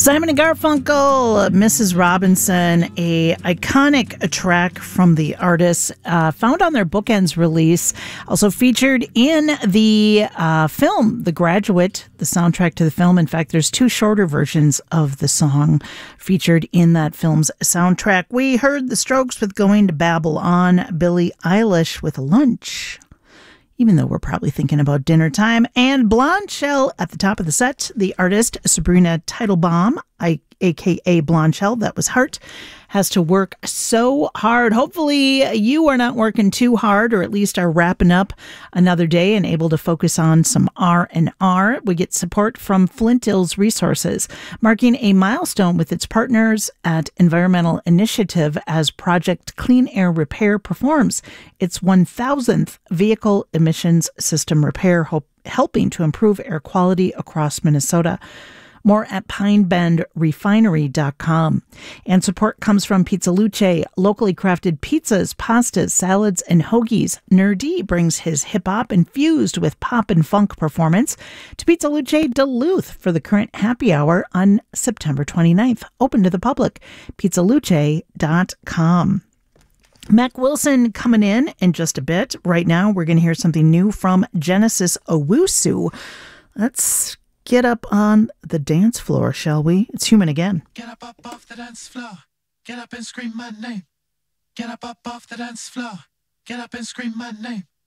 Simon and Garfunkel, Mrs. Robinson, a iconic track from the artists, found on their Bookends release, also featured in the film, The Graduate, the soundtrack to the film. In fact, there's two shorter versions of the song featured in that film's soundtrack. We heard The Strokes with Going to Babylon, Billie Eilish with Lunch, even though we're probably thinking about dinner time, and Blonde Shell at the top of the set. The artist, Sabrina Teitelbaum, a.k.a. Blonde Shell, that was Heart, has to work so hard. Hopefully you are not working too hard, or at least are wrapping up another day and able to focus on some R&R. We get support from Flint Hills Resources, marking a milestone with its partners at Environmental Initiative as Project Clean Air Repair performs its 1,000th vehicle emissions system repair, helping to improve air quality across Minnesota. More at pinebendrefinery.com. And support comes from Pizza Luce, locally crafted pizzas, pastas, salads, and hoagies. Nerdy brings his hip-hop infused with pop and funk performance to Pizza Luce Duluth for the current happy hour on September 29th. Open to the public. pizzaluce.com. Mac Wilson coming in just a bit. Right now, we're going to hear something new from Genesis Owusu. Let's get up on the dance floor, shall we? It's Human again. Get up off the dance floor. Get up and scream my name. Get up off the dance floor. Get up and scream my name.